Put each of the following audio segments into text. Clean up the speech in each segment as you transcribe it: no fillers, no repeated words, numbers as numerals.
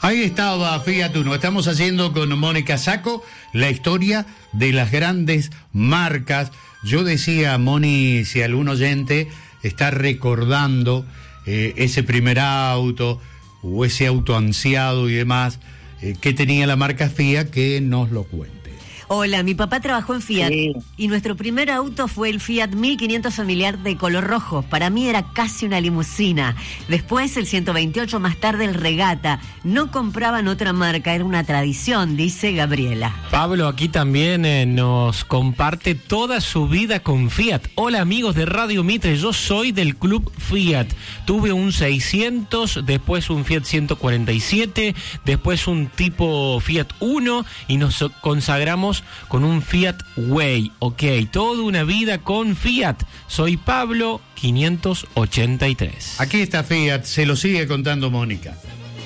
Ahí estaba Fiat Uno. Estamos haciendo con Mónica Sacco la historia de las grandes marcas. Yo decía, Moni, si algún oyente está recordando ese primer auto o ese auto ansiado y demás que tenía la marca Fiat, que nos lo cuente. Hola, mi papá trabajó en Fiat y nuestro primer auto fue el Fiat 1500 familiar de color rojo. Para mí era casi una limusina. Después el 128, más tarde el Regata. No compraban otra marca, era una tradición, dice Gabriela. Pablo aquí también nos comparte toda su vida con Fiat. Hola amigos de Radio Mitre, yo soy del club Fiat. Tuve un 600, después un Fiat 147, después un tipo Fiat Uno y nos consagramos con un Fiat Way. Ok, toda una vida con Fiat. Soy Pablo 583. Aquí está Fiat, se lo sigue contando Mónica.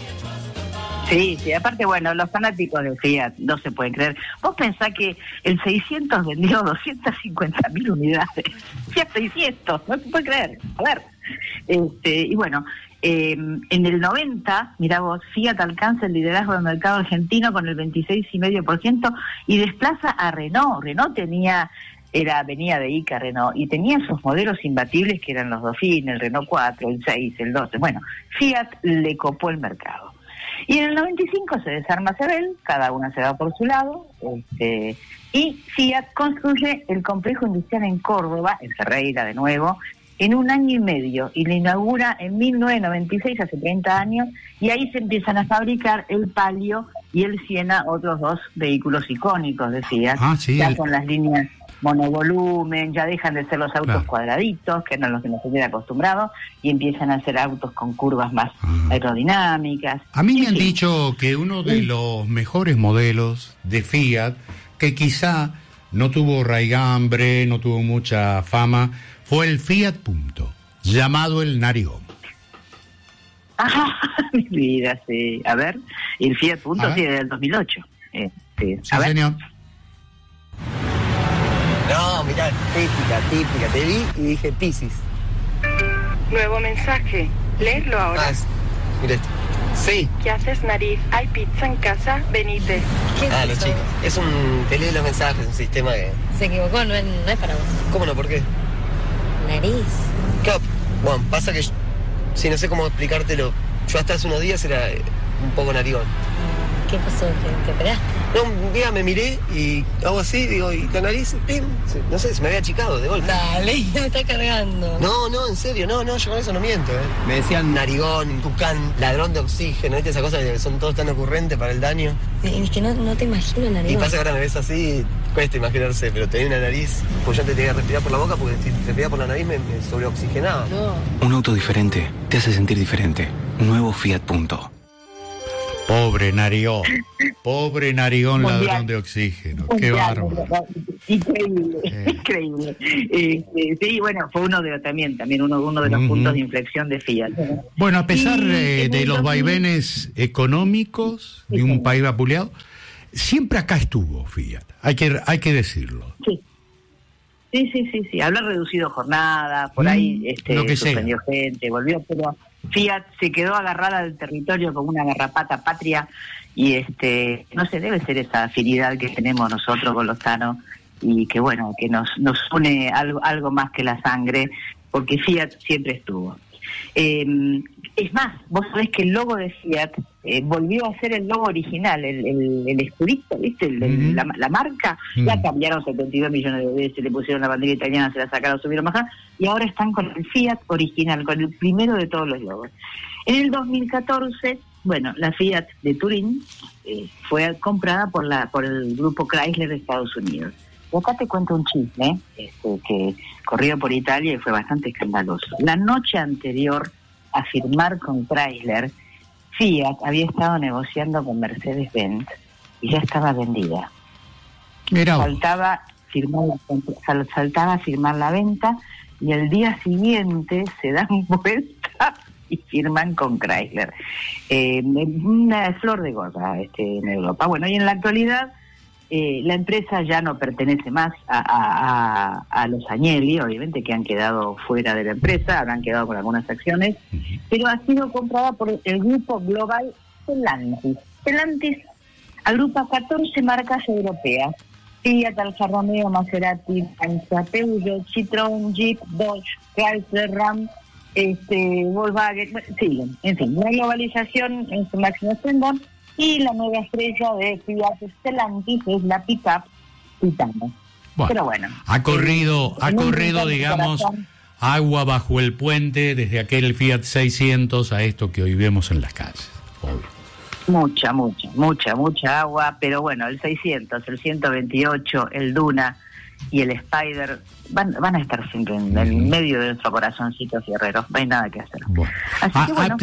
Sí, aparte, bueno, los fanáticos de Fiat no se pueden creer. Vos pensás que el 600 vendió 250.000 unidades. Fiat 600, no se puede creer. A ver, y bueno, en el 90, mirá vos, Fiat alcanza el liderazgo del mercado argentino con el 26,5% y desplaza a Renault. Renault venía de Ica Renault, y tenía sus modelos imbatibles que eran los Dauphine, el Renault 4, el 6, el 12. Bueno, Fiat le copó el mercado. Y en el 95 se desarma Sebel, cada una se va por su lado, y Fiat construye el complejo industrial en Córdoba, en Ferreira de nuevo, en 1 año y medio, y lo inaugura en 1996, hace 30 años, y ahí se empiezan a fabricar el Palio y el Siena, otros dos vehículos icónicos de Fiat, ya con las líneas monovolumen, ya dejan de ser los autos cuadraditos, que eran los que nos tenían acostumbrados, y empiezan a hacer autos con curvas más aerodinámicas. A mí me han dicho que uno de los mejores modelos de Fiat, que quizá no tuvo raigambre, no tuvo mucha fama, fue el Fiat Punto, llamado el Narigón. Ajá, mi vida, sí. A ver, el Fiat Punto sí, del 2008. Sí, señor. No, mirá, típica. Te vi y dije Piscis. Nuevo mensaje. Léelo ahora. Mira esto. Sí. ¿Qué haces, nariz? ¿Hay pizza en casa? Venite. ¿Qué es los chicos. Es te lee los mensajes, un sistema que... Se equivocó, no es para vos. ¿Cómo no? ¿Por qué? Nariz. Claro, bueno, pasa que... Sí, no sé cómo explicártelo. Yo hasta hace unos días era un poco narigón. ¿Qué pasó? ¿Te operaste? No, un día me miré y hago así, digo, y la nariz, ¡pim! No sé, se me había achicado de golpe. Dale, me está cargando. No, en serio, no, yo con eso no miento, Me decían narigón, tucán, ladrón de oxígeno, ¿viste? Esas cosas que son todos tan ocurrentes para el daño. Es que no te imagino narigón. Y pasa que ahora me ves así, cuesta imaginarse, pero tenía una nariz, pues yo antes tenía que respirar por la boca, porque si respiraba por la nariz me sobreoxigenaba. No. Un auto diferente te hace sentir diferente. Nuevo Fiat Punto. Pobre narigón, ladrón de oxígeno, qué bárbaro. Increíble. Sí, bueno, fue uno de los puntos de inflexión de Fiat. Bueno, a pesar de los vaivenes económicos de un país vapuleado, siempre acá estuvo Fiat, hay que decirlo. Sí, habrá reducido jornada, por ahí lo que suspendió gente, volvió, pero Fiat se quedó agarrada del territorio como una garrapata patria, y no se debe ser esa afinidad que tenemos nosotros con los tanos, y que bueno, que nos une algo más que la sangre, porque Fiat siempre estuvo. Es más, vos sabés que el logo de Fiat volvió a ser el logo original, el escudito, ¿viste? La marca, la cambiaron 72 millones de veces, le pusieron la bandera italiana, se la sacaron, subieron, bajaron, y ahora están con el Fiat original, con el primero de todos los logos. En el 2014, bueno, la Fiat de Turín fue comprada por el grupo Chrysler de Estados Unidos. Y acá te cuento un chisme que corrió por Italia y fue bastante escandaloso. La noche anterior a firmar con Chrysler, Fiat había estado negociando con Mercedes-Benz y ya estaba vendida. Faltaba firmar la venta, y el día siguiente se dan vuelta y firman con Chrysler. Una flor de gorda en Europa. Bueno, y en la actualidad la empresa ya no pertenece más a los Agnelli, obviamente, que han quedado fuera de la empresa, habrán quedado con algunas acciones, pero ha sido comprada por el grupo Global Stellantis. Stellantis agrupa 14 marcas europeas. Fiat, Alfa Romeo, Maserati, Lancia, Peugeot, Citroën, Jeep, Dodge, Chrysler, Ram, Volkswagen, siguen. En fin, la globalización en su máximo esplendor y la nueva estrella de Fiat Stellantis es la pick-up Titano. Bueno, pero bueno. Ha corrido, digamos, agua bajo el puente desde aquel Fiat 600 a esto que hoy vemos en las calles. Obvio. Mucha agua, pero bueno, el 600, el 128, el Duna y el Spider van a estar siempre en el medio de nuestro corazoncito fierrero, no hay nada que hacer. Bueno. Así que bueno,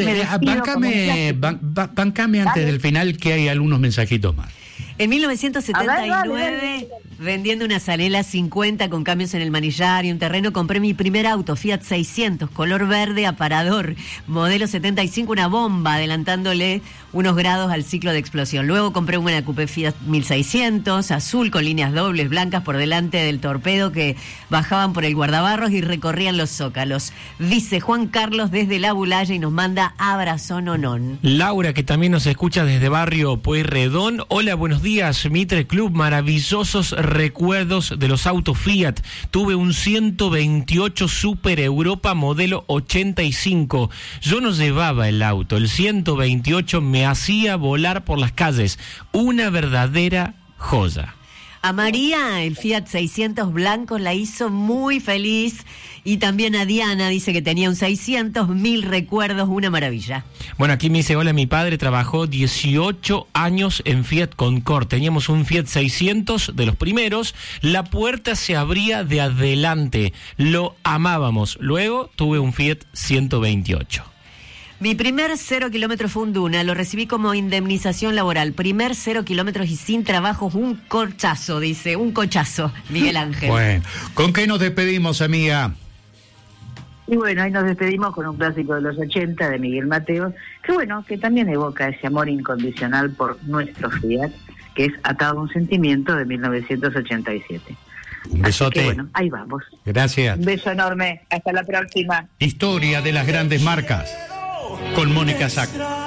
bancame antes del final que hay algunos mensajitos más. En 1979, vendiendo una Zanella 50 con cambios en el manillar y un terreno, compré mi primer auto, Fiat 600, color verde aparador, modelo 75, una bomba, adelantándole unos grados al ciclo de explosión. Luego compré una coupé Fiat 1600, azul con líneas dobles blancas por delante del torpedo que bajaban por el guardabarros y recorrían los zócalos. Dice Juan Carlos desde La Bulaya y nos manda abrazón onón. Laura, que también nos escucha desde Barrio Pueyrredón. Hola, buenos días, Mitre Club, maravillosos recuerdos de los autos Fiat. Tuve un 128 Super Europa modelo 85. Yo no llevaba el auto, el 128 me hacía volar por las calles. Una verdadera joya. A María, el Fiat 600 blanco la hizo muy feliz. Y también a Diana, dice que tenía un 600, 1000 recuerdos, una maravilla. Bueno, aquí me dice, hola, mi padre trabajó 18 años en Fiat Concord. Teníamos un Fiat 600 de los primeros. La puerta se abría de adelante. Lo amábamos. Luego tuve un Fiat 128. Mi primer 0 kilómetros fue un Duna, lo recibí como indemnización laboral. Primer 0 kilómetros y sin trabajos, un cochazo, dice, un cochazo, Miguel Ángel. Bueno, ¿con qué nos despedimos, amiga? Y bueno, ahí nos despedimos con un clásico de los 80 de Miguel Mateos, que bueno, que también evoca ese amor incondicional por nuestro Fiat, que es Atado a un sentimiento de 1987. Un besote. Así que bueno, ahí vamos. Gracias. Un beso enorme, hasta la próxima. Historia de las grandes marcas con Mónica Sacco.